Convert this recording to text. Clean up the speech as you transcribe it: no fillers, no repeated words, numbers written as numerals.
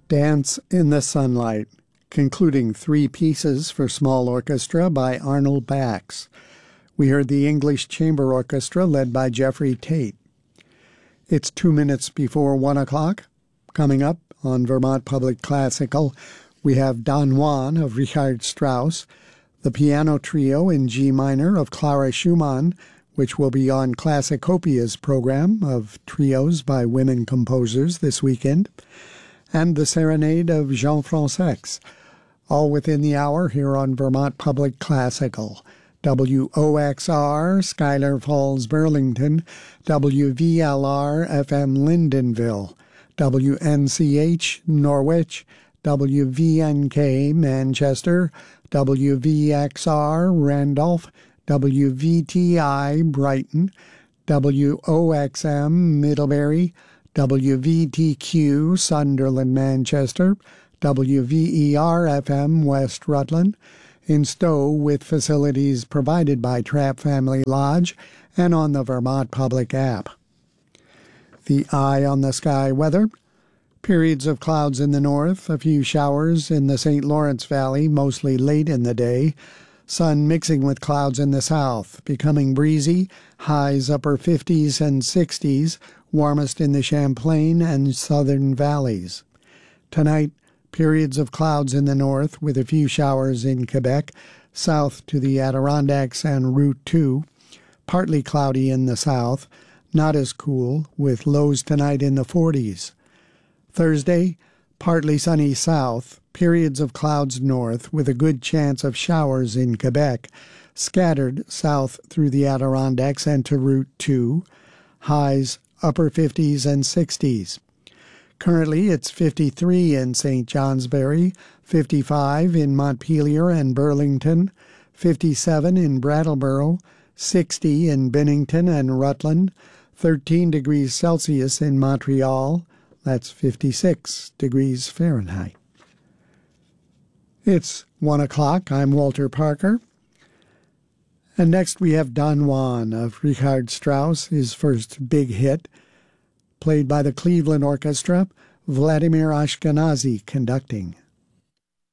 Dance in the Sunlight, concluding three pieces for small orchestra by Arnold Bax. We heard the English Chamber Orchestra led by Jeffrey Tate. It's 2 minutes before 1 o'clock. Coming up on Vermont Public Classical, we have Don Juan of Richard Strauss, the piano trio in G minor of Clara Schumann, which will be on Classicopia's program of trios by women composers this weekend, and the Serenade of Jean Francex, all within the hour here on Vermont Public Classical. WOXR, Schuyler Falls, Burlington, WVLR, FM Lyndonville, WNCH, Norwich, WVNK, Manchester, WVXR, Randolph, WVTI, Brighton, WOXM, Middlebury, WVTQ, Sunderland, Manchester, WVER-FM, West Rutland, in Stowe with facilities provided by Trapp Family Lodge and on the Vermont Public app. The eye on the sky weather. Periods of clouds in the north, a few showers in the St. Lawrence Valley, mostly late in the day. Sun mixing with clouds in the south, becoming breezy, highs upper 50s and 60s, warmest in the Champlain and southern valleys. Tonight, periods of clouds in the north with a few showers in Quebec, south to the Adirondacks and Route 2. Partly cloudy in the south, not as cool, with lows tonight in the 40s. Thursday, partly sunny south, periods of clouds north with a good chance of showers in Quebec, scattered south through the Adirondacks and to Route 2, highs upper 50s and 60s. Currently, it's 53 in St. Johnsbury, 55 in Montpelier and Burlington, 57 in Brattleboro, 60 in Bennington and Rutland, 13 degrees Celsius in Montreal, that's 56 degrees Fahrenheit. It's 1 o'clock. I'm Walter Parker. And next we have Don Juan of Richard Strauss, his first big hit, played by the Cleveland Orchestra, Vladimir Ashkenazy conducting.